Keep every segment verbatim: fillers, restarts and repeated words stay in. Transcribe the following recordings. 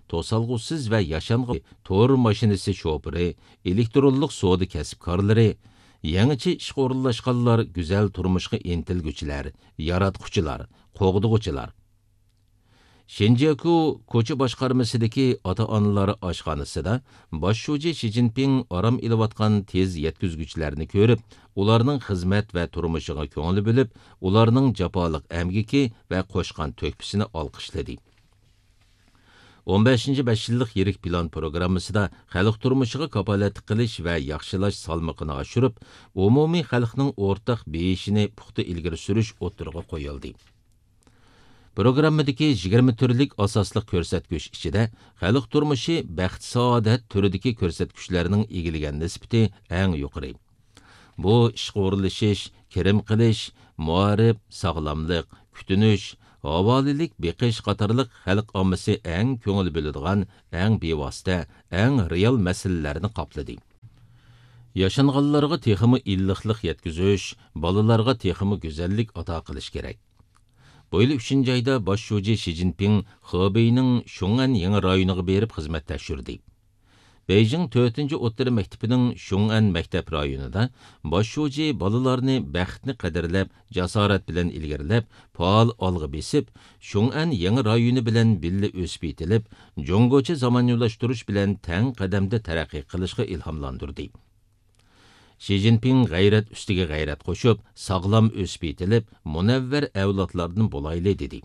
to'salg'usiz va yashangan to'r mashinasi shofiri, elektronlik soda kasbkorlari, yangicha ishga o'rinlashganlar, go'zal turmushga intilguchilar, yaratquchilar, qo'g'dug'uchilar. Shinjaku ko'cha boshqarmasidagi ota-onalar oshxonasida bosh shoji Shi Jinping orom ilayotgan tez yetkizguchilarni ko'rib, ularning xizmat va turmushiga ko'ngli bo'lib, ularning jafoliq amgiki va qo'shgan to'kpisini olqishladi. o'n beshinchi besh yillik yirik plan programmasida xalq turmushiga kapolat qilish va yaxshilash salmoqini oshirib, umumiy xalqning o'rtaq beyishini puxta ilgari surish o'tirg'i qo'yildi. Programmadagi yigirma turlik asosli ko'rsatkich ichida xalq turmushi baxt saodat turidagi ko'rsatkichlarning egilagan nisbati eng yuqori. Bu ishga o'rinlashish, kirim qilish, muarif, sog'lomlik, kutinish, havolilik, beqish qatorliq xalq ommasi eng ko'ngil bo'ladigan, eng bevosita, eng real masalalarni qopladi. Yashanganlarga texmi illiqlik yetkazish, bolalarga texmi go'zallik ato qilish kerak. Bu yil uchinchi oyda bosh shoji Shi Jinping Xubeyning Shun'an yangi rayoniga berib xizmat tashirdi. Beijing to'rtinchi o'rta maktabining Shun'an maktab rayonida bosh shoji bolalarni baxtni qadrlab, jasorat bilan ilgarilab, faol olg'a besib, Shun'an yangi rayoni bilan birga o'sib yetilib, Jongocha zamoniylashtirish bilan tang qadamda taraqqiy qilishga ilhomlantirdi. Shi Jinping g'ayrat ustiga g'ayrat qo'shib, sog'lom o'sib yetilib, munavvar avlodlardan bo'layli dedi.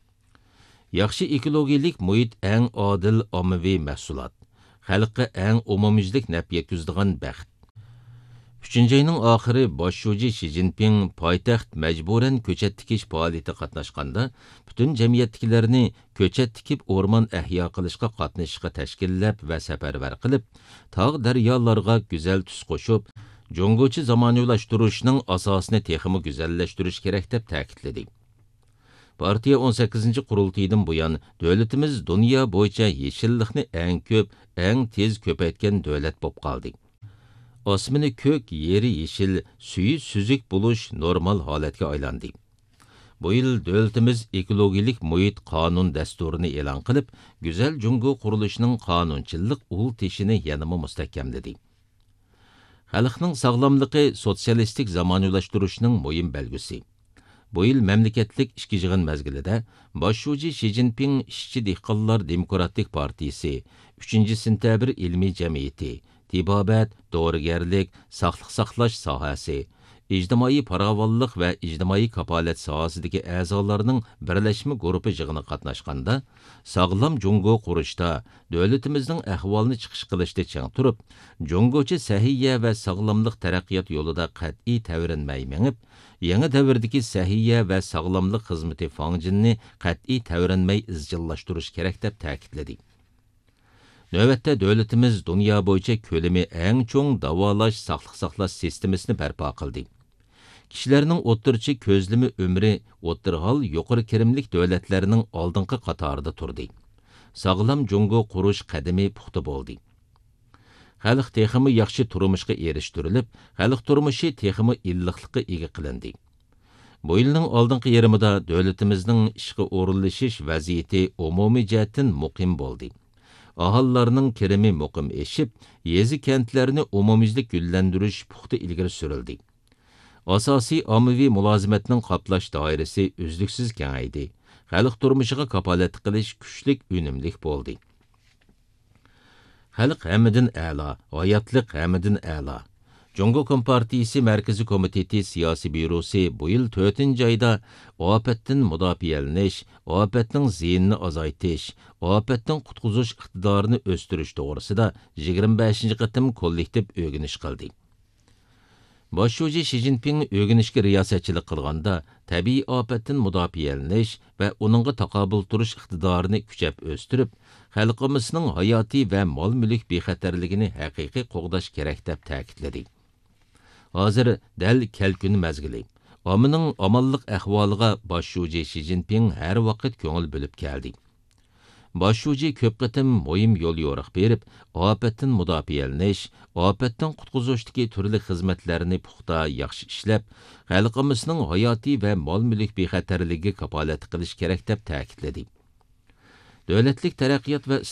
Yaxshi ekologik muhit eng odil ommaviy mahsulot. Xalqqa eng umumyuzlik naf yetkazadigan baxt. uchinchi oyning oxiri bosh shoji Shi Jinping poytaxt majburan ko'chat tikish faoliyatida qatnashganda, butun jamiyatdagilarni ko'chat tikib o'rmon ahyo qilishga qatnashishga tashkillab va safarbar qilib, tog' daryolarga go'zal tus qo'shib, Jongochi zamoniylashtiriishning asosini texmi go'zallashtirish kerak deb ta'kidladi. Partiya o'n sakkizinchi qurultaydan buyon davlatimiz dunyo bo'yicha yeshillikni eng ko'p, eng tez ko'paytgan davlat bo'lib qoldi. Osmini ko'k, yeri yeshil, suyi suzuk bo'lish normal holatga aylandi. Bu yil davlatimiz ekologik muhit qonun dasturini e'lon qilib, go'zal Jongo qurilishining qonunchilik ul teshini yanama mustahkamladi. Xalqning sog'lomligi sotsialistik zamoniylashtiriishning muhim belgisi. Bu yil mamlakatlik ishchi yig'in mazgilida bosh shoji Shi Jinping ishchi dehqonlar demokratik partiyasi, uchinchi sentabr ilmiy jamiyati, tibobat, dorigarlik, sog'liq saqlash sohasi, ijtimoiy farovonlik va ijtimoiy kapolat sohasidagi a'zolarning birlashma guruhi yig'ini qatnashganda, sog'lom Jongo qurishda davlatimizning ahvolini chiqish qilishda chang turib, Jongocha sahiya va sog'lomlik taraqqiyot yo'lida qat'iy tavrinmay mengib, yangi davrdagi sahiya va sog'lomlik xizmati fanjinni qat'iy tavrinmay izchillashtirish kerak deb ta'kidladi. Növbətdə dövlətimiz dünya bo'yicha ko'lami eng cho'ng davolash saqlıq saqlash sistemasini barpo qildi. Kishilarning o'ttirchi ko'zlami umri o'ttirhal yuqori kirimlik davlatlarning oldingi qatorida turdi. Sog'lom Jongo qurish qadami puxta bo'ldi. Xalq texmi yaxshi turmushga erishtirilib, xalq turmushi texmi illiqlikka ega qilindi. Bu yilning oldingi yarmida davlatimizning ishga o'rinlashish vaziyati umumiy jihatdan muqim bo'ldi. Ahollarning kirimi muqim eshib, yezi kentlarni umumyuzlik gullantirish puxta ilgari surildi. Asosiy ommaviy mulozimatning qoplash doirasi uzluksiz kengaydi. Xalq turmushiga kapolat qilish kuchlik, unumlik bo'ldi. Xalq hammadan a'lo, hayotlik hammadan a'lo. Jongo Kompartiyasi Markaziy komiteti siyosiy byurosi bu yil to'rtinchi oyda ofatdan mudofialanish, ofatning ziyinini azaytish, ofatdan qutqizish iqtidorini o'stirish to'g'risida yigirma beshinchi qatim kollektiv o'rganish qildi. Bosh shoji Shi Jinping o'rganishga riyosatchilik qilganda, tabiiy ofatdan mudofialanish va uningga taqobil turish iqtidorini kuchab o'stirib, xalqimizning hayotiy va mol-mulk bexatarligini haqiqiy qo'g'dash kerak deb ta'kidladi. Hozir dal kelkun mazgili. Ommaning omonlik ahvoliga bosh shoji Shi Jinping har vaqt ko'ngil bo'lib keldi. Bosh shoji ko'p qatim muhim yo'l yo'riq berib, ofatdan mudofialanish, ofatdan qutqizishdagi turli xizmatlarni puxta yaxshi ishlab, xalqimizning hayotiy va mol-mulk bexatarligiga kapolat qilish kerak deb ta'kidladi. Davlatlik taraqqiyot va